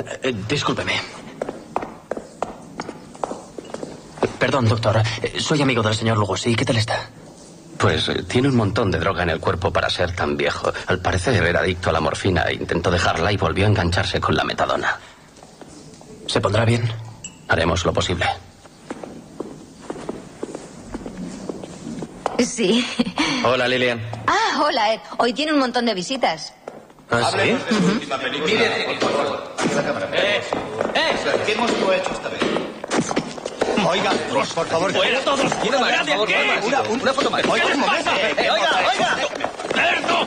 Discúlpeme. Perdón, doctor. Soy amigo del señor Lugosi. ¿Qué tal está? Pues tiene un montón de droga en el cuerpo para ser tan viejo. Al parecer era adicto a la morfina. Intentó dejarla y volvió a engancharse con la metadona. ¿Se pondrá bien? Haremos lo posible. Sí. Hola, Lilian. Ah, hola, Ed. Hoy tiene un montón de visitas. ¿Ah, sí? Mire, por favor. Aquí la cámara. ¿Qué hemos hecho esta vez? Oiga, por favor. ¡Fuera todos! Una más, por favor, una foto más. Oiga, un momento. Oiga. ¡Berto!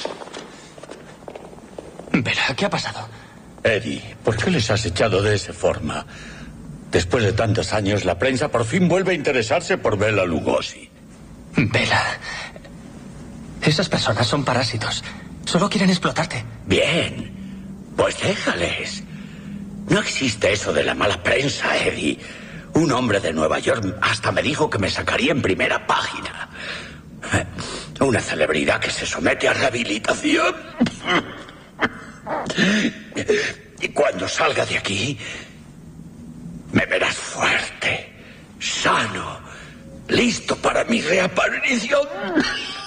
Vera, ¿qué ha pasado? Eddie, ¿por qué les has echado de esa forma? Después de tantos años, la prensa por fin vuelve a interesarse por Bela Lugosi. Bela. Esas personas son parásitos. Solo quieren explotarte. Bien, pues déjales. No existe eso de la mala prensa, Eddie. Un hombre de Nueva York hasta me dijo que me sacaría en primera página. Una celebridad que se somete a rehabilitación. Y cuando salga de aquí, me verás fuerte, sano, listo para mi reaparición.